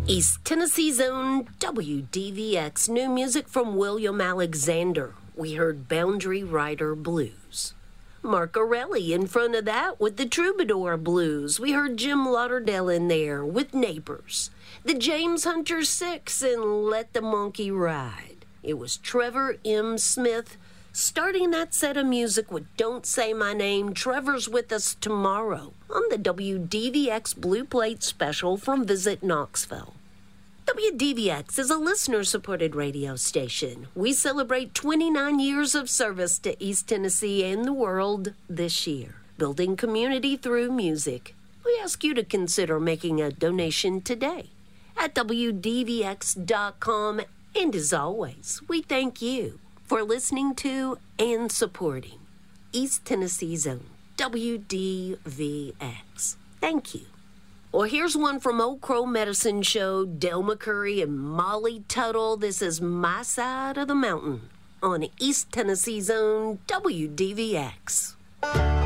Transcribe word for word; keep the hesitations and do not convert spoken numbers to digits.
East Tennessee's own W D V X. New music from William Alexander. We heard Boundary Rider Blues. Mark Orelli in front of that with the Troubadour Blues. We heard Jim Lauderdale in there with Neighbors. The James Hunter Six and Let the Monkey Ride. It was Trevor M. Smith starting that set of music with Don't Say My Name. Trevor's with us tomorrow on the W D V X Blue Plate special from Visit Knoxville. W D V X is a listener-supported radio station. We celebrate twenty-nine years of service to East Tennessee and the world this year, building community through music. We ask you to consider making a donation today at W D V X dot com. And as always, we thank you for listening to and supporting East Tennessee's own W D V X. Thank you. Well, here's one from Old Crow Medicine Show, Del McCurry and Molly Tuttle. This is My Side of the Mountain on East Tennessee's own W D V X.